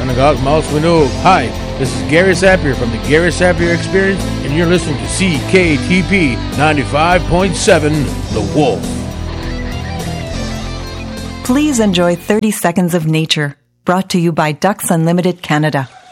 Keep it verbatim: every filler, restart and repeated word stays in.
Anagog Mouse Winnow. Hi, this is Gary Sapir from the Gary Sapir Experience, and you're listening to C K T P ninety-five point seven, The Wolf. Please enjoy thirty seconds of nature, brought to you by Ducks Unlimited Canada.